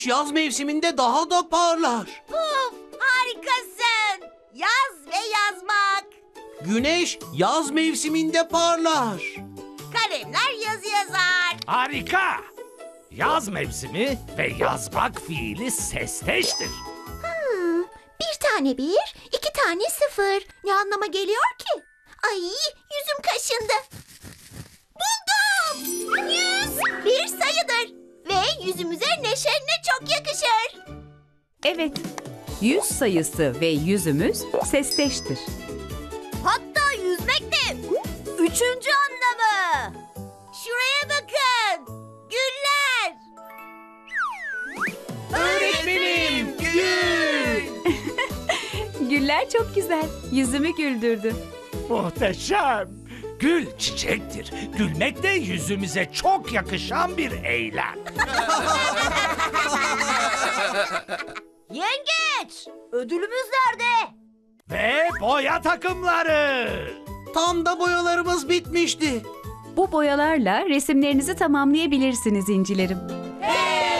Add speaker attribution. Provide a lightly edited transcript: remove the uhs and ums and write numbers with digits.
Speaker 1: yaz mevsiminde daha da parlar.
Speaker 2: Puf, harikasın. Yaz ve yazmak.
Speaker 1: Güneş yaz mevsiminde parlar.
Speaker 2: Kalemler yazı yazar.
Speaker 3: Harika! Yaz mevsimi ve yazmak fiili sesteştir.
Speaker 2: Bir tane bir, iki tane sıfır. Ne anlama geliyor ki? Ay, yüzüm kaşındı. Buldum! 100 bir sayıdır. Ve yüzümüze neşenle çok yakışır.
Speaker 4: Evet, 100 sayısı ve yüzümüz sesteştir.
Speaker 2: Hatta yüzmek de üçüncü anlamı. Şuraya bakın. Güller.
Speaker 1: Öğretmenim, gül!
Speaker 4: Güller çok güzel, yüzümü güldürdü.
Speaker 3: Muhteşem! Gül çiçektir. Gülmek de yüzümüze çok yakışan bir eylem.
Speaker 2: Yengeç, ödülümüz nerede?
Speaker 3: Ve boya takımları.
Speaker 1: Tam da boyalarımız bitmişti.
Speaker 4: Bu boyalarla resimlerinizi tamamlayabilirsiniz incilerim.
Speaker 2: Hey!